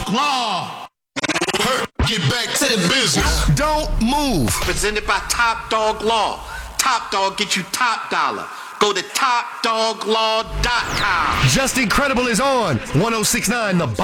Law. Get back to the business. Don't move. Presented by Top Dog Law. Top Dog get you top dollar. Go to topdoglaw.com. Just Incredible is on 1069 The